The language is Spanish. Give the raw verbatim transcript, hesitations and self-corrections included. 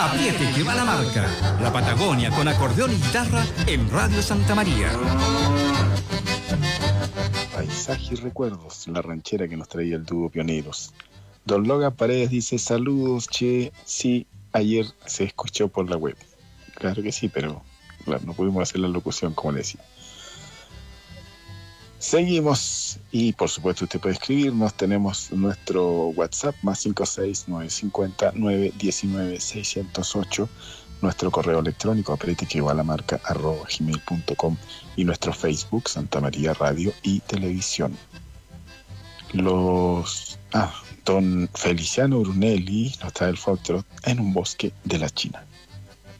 Apriete que va la marca. La Patagonia con acordeón y guitarra en Radio Santa María. Paisaje y recuerdos, la ranchera que nos traía el dúo Pioneros. Don Logan Paredes dice, saludos, che, sí, ayer se escuchó por la web. Claro que sí, pero claro, no pudimos hacer la locución como le decía. Seguimos, y por supuesto usted puede escribirnos, tenemos nuestro WhatsApp, más cinco seis nueve cinco cero nueve uno nueve seis cero ocho, nuestro correo electrónico, apriete que va la marca, arroba gmail punto com, y nuestro Facebook, Santa María Radio y Televisión. Los... Ah, don Feliciano Brunelli nos trae el Foxtrot en un bosque de la China.